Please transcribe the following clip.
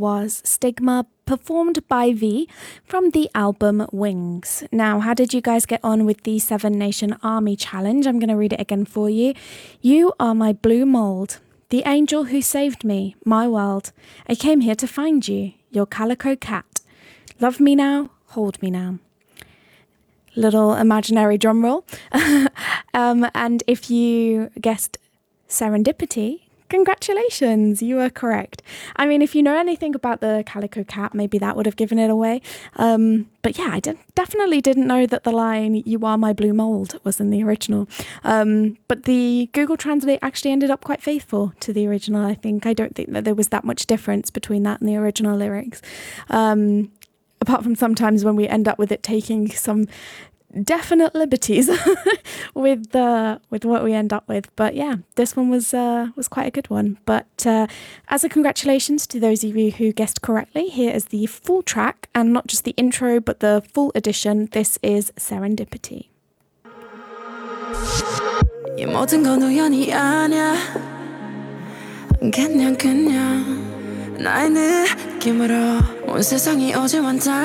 was Stigma, performed by V from the album Wings. Now, how did you guys get on with the Seven Nation Army Challenge? I'm going to read it again for you. You are my blue mold, the angel who saved me, my world. I came here to find you, your calico cat. Love me now, hold me now. Little imaginary drum roll. And if you guessed serendipity, congratulations, you are correct. I mean, if you know anything about the Calico Cat, maybe that would have given it away. But yeah, I definitely didn't know that the line, you are my blue mold, was in the original. But the Google Translate actually ended up quite faithful to the original, I think. I don't think that there was that much difference between that and the original lyrics. Apart from sometimes when we end up with it taking some definite liberties with what we end up with. But yeah, this one was quite a good one. But as a congratulations to those of you who guessed correctly, here is the full track, and not just the intro, but the full edition. This is Serendipity. 이 모든 건 우연이 아니야. 그냥 나의 느낌으로 온 세상이 어제와 달라.